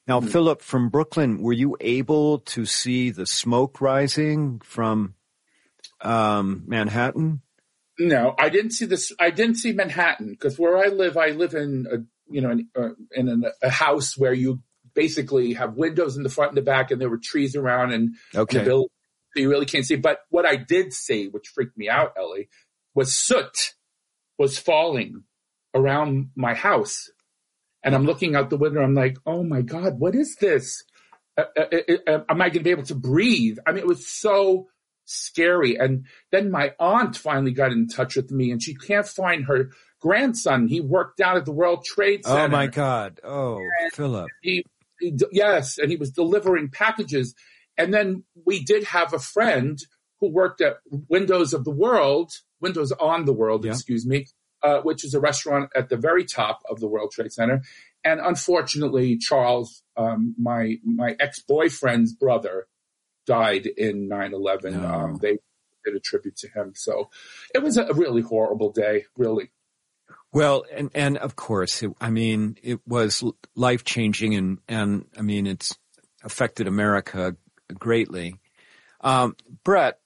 Now, Philip, from Brooklyn, were you able to see the smoke rising from Manhattan? No, I didn't see this. I didn't see Manhattan because where I live in a house where you basically have windows in the front and the back, and there were trees around and the building, so you really can't see. But what I did see, which freaked me out, Ellie, was soot was falling around my house, and I'm looking out the window. I'm like, oh my God, what is this? Am I going to be able to breathe? I mean, it was so scary. And then my aunt finally got in touch with me, and she can't find her grandson. He worked down at the World Trade Center. Oh my God. Oh, and Philip. Yes. And he was delivering packages. And then we did have a friend who worked at Windows on the World, excuse me, which is a restaurant at the very top of the World Trade Center. And unfortunately, Charles, my ex-boyfriend's brother, died in 9/11. No. They did a tribute to him. So it was a really horrible day, really. Well, and of course, it was life-changing and I mean, it's affected America greatly. Brett,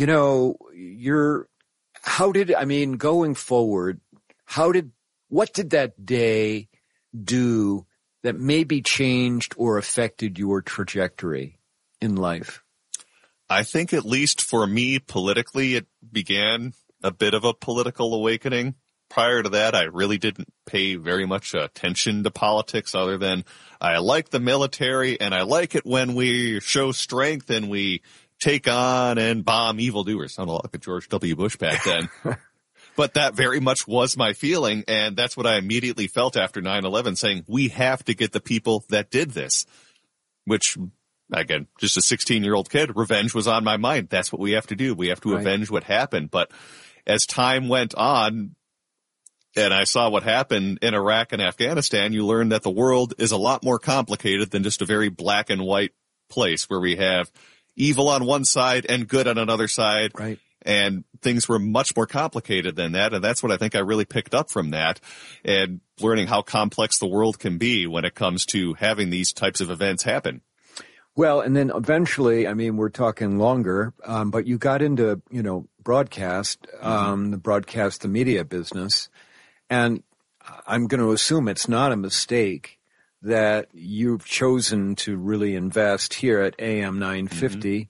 going forward, what did that day do that maybe changed or affected your trajectory in life? I think at least for me politically, it began a bit of a political awakening. Prior to that, I really didn't pay very much attention to politics other than I like the military and I like it when we show strength and we take on and bomb evildoers. Sounded like a George W. Bush back then. But that very much was my feeling, and that's what I immediately felt after 9/11, saying we have to get the people that did this, which, again, just a 16-year-old kid, revenge was on my mind. That's what we have to do. We have to avenge what happened. But as time went on, and I saw what happened in Iraq and Afghanistan, you learn that the world is a lot more complicated than just a very black and white place where we have evil on one side and good on another side. Right. And things were much more complicated than that. And that's what I think I really picked up from that, and learning how complex the world can be when it comes to having these types of events happen. Well, and then eventually, we're talking longer, but you got into, broadcast, the media business. And I'm going to assume it's not a mistake that you've chosen to really invest here at AM 950,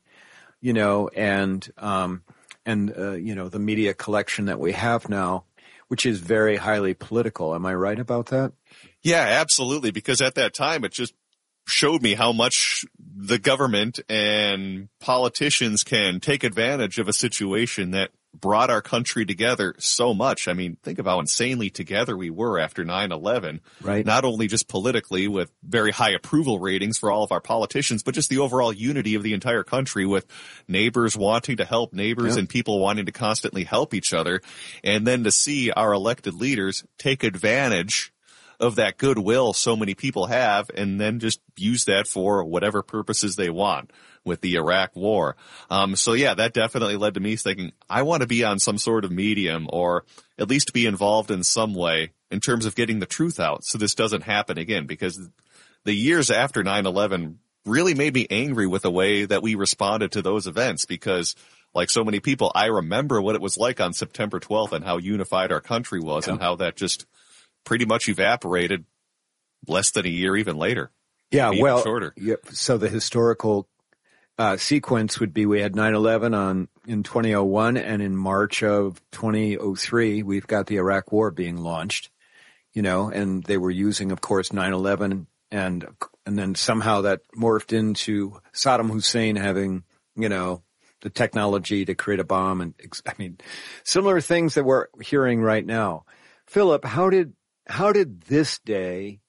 the media collection that we have now, which is very highly political. Am I right about that? Yeah, absolutely. Because at that time, it just showed me how much the government and politicians can take advantage of a situation that brought our country together so much. I mean, think of how insanely together we were after 9/11. Right. Not only just politically with very high approval ratings for all of our politicians, but just the overall unity of the entire country with neighbors wanting to help neighbors and people wanting to constantly help each other. And then to see our elected leaders take advantage of that goodwill so many people have and then just use that for whatever purposes they want with the Iraq war. So yeah, that definitely led to me thinking I want to be on some sort of medium or at least be involved in some way in terms of getting the truth out so this doesn't happen again, because the years after 9/11 really made me angry with the way that we responded to those events, because like so many people, I remember what it was like on September 12th and how unified our country was and how that just pretty much evaporated less than a year even later. Yeah, well, shorter. So the historical sequence would be we had 9/11 in 2001, and in March of 2003, we've got the Iraq War being launched, and they were using, of course, 9/11, and then somehow that morphed into Saddam Hussein having, the technology to create a bomb, and similar things that we're hearing right now. Philip, how did this day,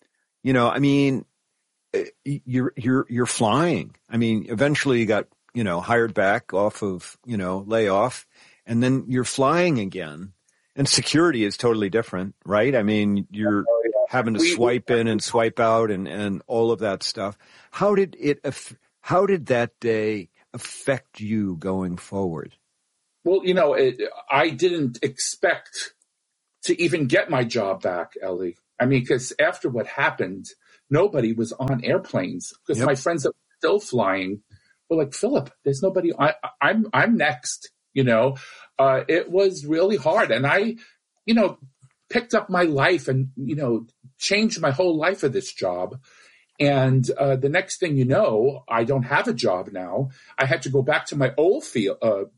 you're flying. Eventually you got, hired back off of, layoff, and then you're flying again, and security is totally different, right? You're having to swipe in and swipe out and all of that stuff. How did that day affect you going forward? Well, I didn't expect to even get my job back, Ellie. Because after what happened, nobody was on airplanes because my friends that were still flying were like, Philip, there's nobody. I'm next. It was really hard. And I, picked up my life and, changed my whole life for this job. And the next thing you know, I don't have a job now. I had to go back to my old field of,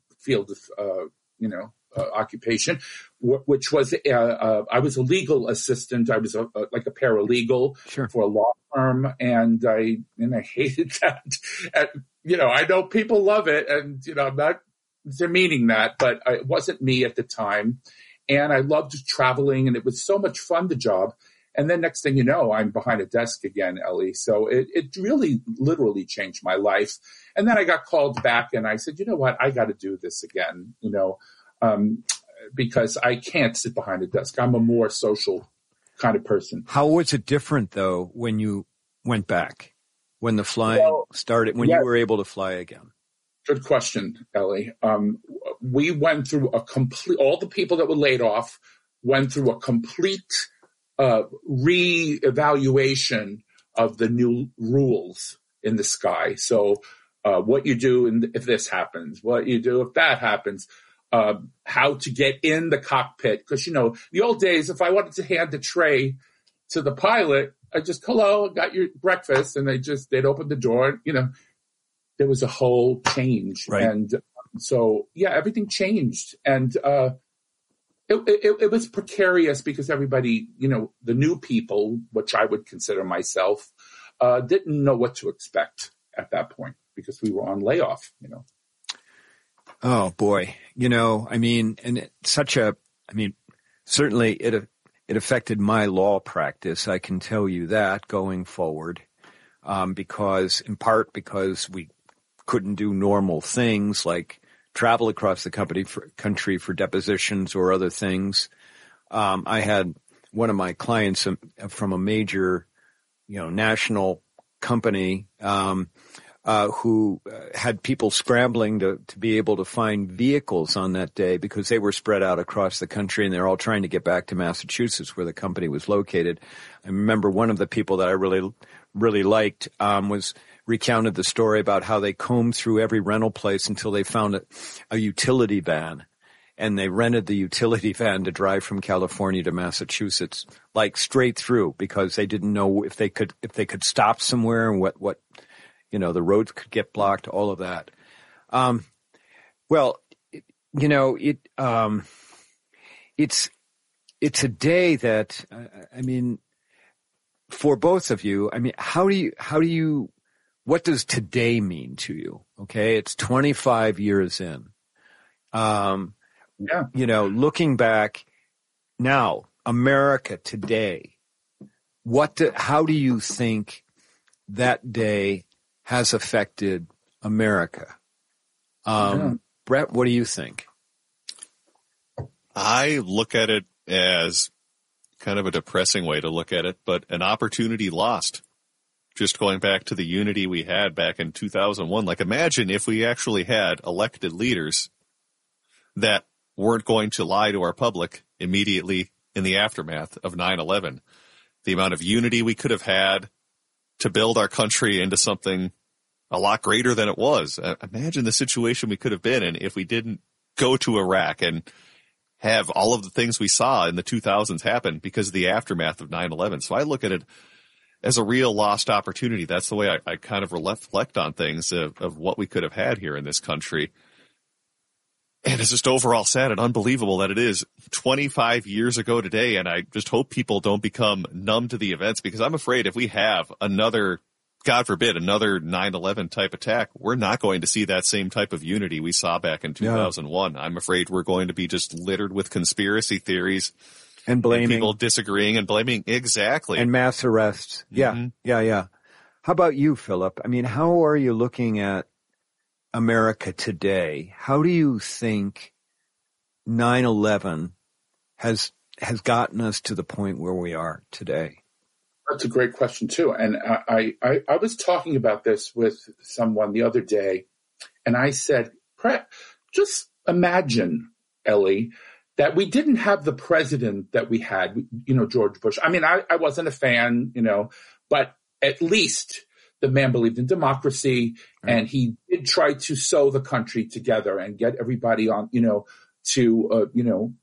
occupation, which was I was a legal assistant. I was like a paralegal for a law firm, and I hated that. And, I know people love it, and I'm not demeaning that, but it wasn't me at the time. And I loved traveling, and it was so much fun, the job. And then next thing you know, I'm behind a desk again, Ellie. So it really literally changed my life. And then I got called back, and I said, you know what, I got to do this again, because I can't sit behind a desk. I'm a more social kind of person. How was it different, though, when you went back, when the flying started, when you were able to fly again? Good question, Ellie. We went through all the people that were laid off went through a complete re-evaluation of the new rules in the sky. So what you do if this happens, what you do if that happens, how to get in the cockpit. Because, the old days, if I wanted to hand the tray to the pilot, I just, hello, got your breakfast. And they'd open the door, there was a whole change. Right. And so, everything changed. And it was precarious because everybody, the new people, which I would consider myself, didn't know what to expect at that point because we were on layoff, Oh boy. And certainly it affected my law practice. I can tell you that going forward, because we couldn't do normal things like travel across the country for depositions or other things. I had one of my clients from a major, national company, who had people scrambling to be able to find vehicles on that day because they were spread out across the country and they're all trying to get back to Massachusetts where the company was located. I remember one of the people that I really, really liked, recounted the story about how they combed through every rental place until they found a utility van. And they rented the utility van to drive from California to Massachusetts, like straight through, because they didn't know if they could stop somewhere and what the roads could get blocked, all of that. It's a day that, for both of you, what does today mean to you? Okay. It's 25 years in. Looking back now, America today, how do you think that day has affected America? Brett, what do you think? I look at it as kind of a depressing way to look at it, but an opportunity lost. Just going back to the unity we had back in 2001. Like, imagine if we actually had elected leaders that weren't going to lie to our public immediately in the aftermath of 9/11. The amount of unity we could have had to build our country into something a lot greater than it was. Imagine the situation we could have been in if we didn't go to Iraq and have all of the things we saw in the 2000s happen because of the aftermath of 9/11. So I look at it as a real lost opportunity. That's the way I kind of reflect on things of what we could have had here in this country. And it's just overall sad and unbelievable that it is 25 years ago today. And I just hope people don't become numb to the events, because I'm afraid if we have another, God forbid, another 9/11 type attack, we're not going to see that same type of unity we saw back in 2001. I'm afraid we're going to be just littered with conspiracy theories and blaming, and people disagreeing and blaming. Exactly. And mass arrests. Yeah. How about you, Philip? How are you looking at America today? How do you think 9/11 has gotten us to the point where we are today? That's a great question too. And I was talking about this with someone the other day, and I said, just imagine, Ellie, that we didn't have the president that we had, George Bush. I wasn't a fan, but at least the man believed in democracy, and he did try to sew the country together and get everybody on, to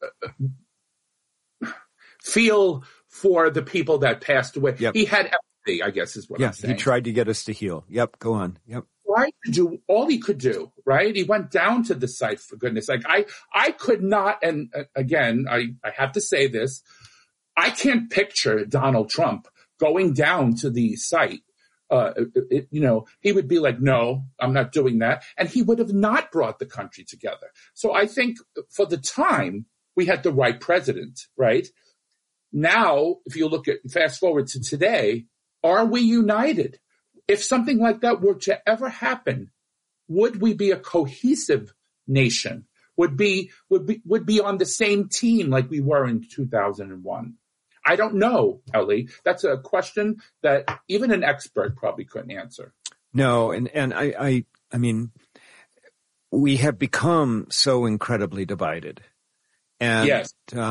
feel for the people that passed away. Yep. He had empathy, I guess is what I'm saying. He tried to get us to heal. Yep, go on. Yep. Tried to do all he could do, right? He went down to the site, for goodness sake. I could not, and again, I have to say this, I can't picture Donald Trump going down to the site. He would be like, no, I'm not doing that. And he would have not brought the country together. So I think for the time, we had the right president, right? Now, if you look at, fast forward to today, are we united? If something like that were to ever happen, would we be a cohesive nation? Would be on the same team like we were in 2001? I don't know, Ellie. That's a question that even an expert probably couldn't answer. No, and I mean, we have become so incredibly divided, and yes,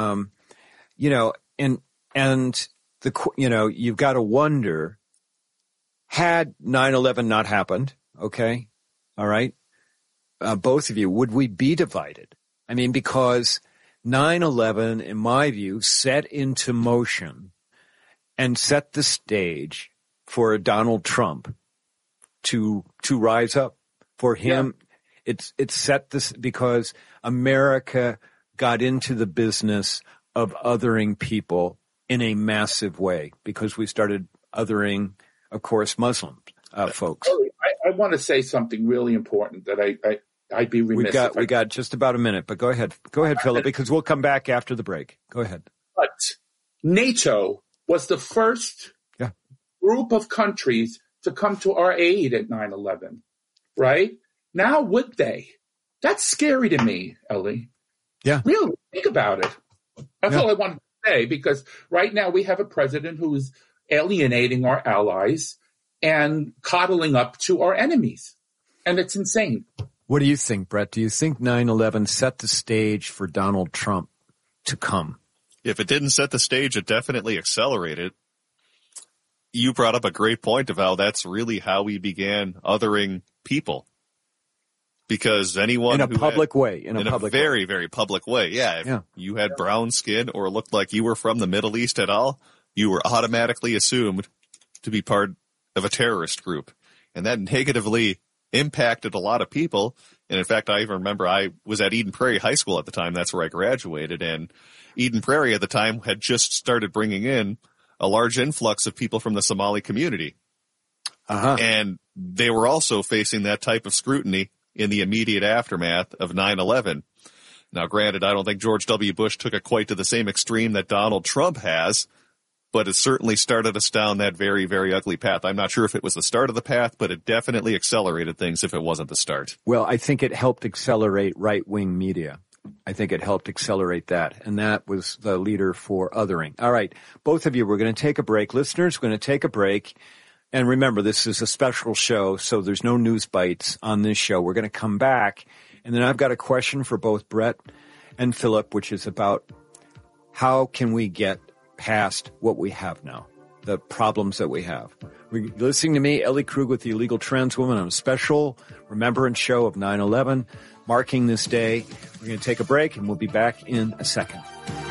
you've got to wonder, had 9/11 not happened, okay, all right, both of you, would we be divided? I mean, because 9/11, in my view, set into motion and set the stage for Donald Trump to rise up. For him, it set this because America got into the business of othering people in a massive way because we started othering, of course, Muslim folks. I want to say something really important that I'd be remiss. We got just about a minute, but go ahead, Philip, because we'll come back after the break. Go ahead. But NATO was the first group of countries to come to our aid at 9/11, right? Now would they? That's scary to me, Ellie. Yeah. Really, think about it. That's all I wanted to say, because right now we have a president who is alienating our allies and coddling up to our enemies. And it's insane. What do you think, Brett? Do you think 9/11 set the stage for Donald Trump to come? If it didn't set the stage, it definitely accelerated. You brought up a great point of how that's really how we began othering people. Because anyone in a public way, in a very, very public way. Yeah. If you had brown skin or looked like you were from the Middle East at all, you were automatically assumed to be part of a terrorist group. And that negatively impacted a lot of people. And in fact, I even remember I was at Eden Prairie High School at the time. That's where I graduated. And Eden Prairie at the time had just started bringing in a large influx of people from the Somali community. And they were also facing that type of scrutiny in the immediate aftermath of 9/11. Now, granted, I don't think George W. Bush took it quite to the same extreme that Donald Trump has, but it certainly started us down that very, very ugly path. I'm not sure if it was the start of the path, but it definitely accelerated things if it wasn't the start. Well, I think it helped accelerate right-wing media. I think it helped accelerate that, and that was the leader for othering. All right, both of you, we're going to take a break. Listeners, we're going to take a break. And remember, this is a special show, so there's no news bites on this show. We're going to come back, and then I've got a question for both Brett and Philip, which is about how can we get past what we have now, the problems that we have. You're listening to me, Ellie Krug, with the Illegal Trans Woman, on a special remembrance show of 9/11, marking this day. We're going to take a break, and we'll be back in a second.